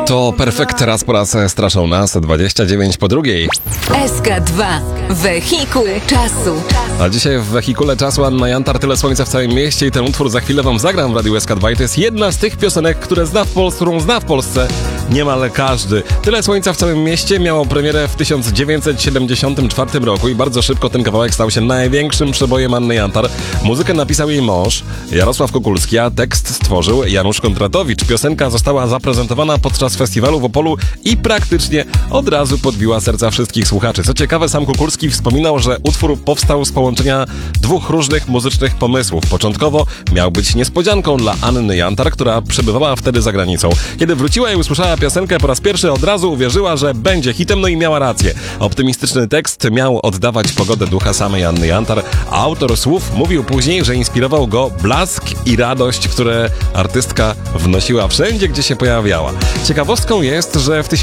To Perfekt, raz po raz straszą nas, 29 po drugiej. SK2. Wehikuł czasu. A dzisiaj w Wehikule czasu Anna Jantar, Tyle słońca w całym mieście i ten utwór za chwilę wam zagram w Radiu SK2 i to jest jedna z tych piosenek, którą zna w Polsce niemal każdy. Tyle słońca w całym mieście miało premierę w 1974 roku i bardzo szybko ten kawałek stał się największym przebojem Anny Jantar. Muzykę napisał jej mąż, Jarosław Kukulski, a tekst stworzył Janusz Kondratowicz. Piosenka została zaprezentowana podczas festiwalu w Opolu i praktycznie od razu podbiła serca wszystkich słuchaczy. Co ciekawe, sam Kukulski wspominał, że utwór powstał z połączenia dwóch różnych muzycznych pomysłów. Początkowo miał być niespodzianką dla Anny Jantar, która przebywała wtedy za granicą. Kiedy wróciła i usłyszała piosenkę po raz pierwszy, od razu uwierzyła, że będzie hitem, no i miała rację. Optymistyczny tekst miał oddawać pogodę ducha samej Anny Jantar, a autor słów mówił później, że inspirował go blask i radość, które artystka wnosiła wszędzie, gdzie się pojawiała. Ciekawostką jest, że w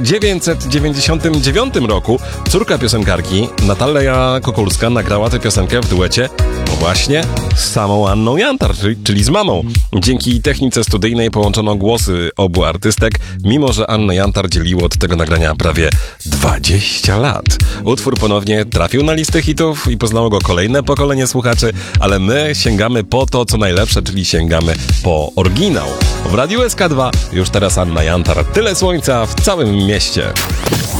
1999 roku córka piosenkarki, Natalia Kukulska, nagrała tę piosenkę w duecie właśnie z samą Anną Jantar, czyli z mamą. Dzięki technice studyjnej połączono głosy obu artystek, mimo że Annę Jantar dzieliło od tego nagrania prawie 20 lat. Utwór ponownie trafił na listę hitów i poznało go kolejne pokolenie słuchaczy, ale my sięgamy po to, co najlepsze, czyli sięgamy po oryginał. W Radiu SK2 już teraz Anna Jantar, Tyle słońca w całym mieście.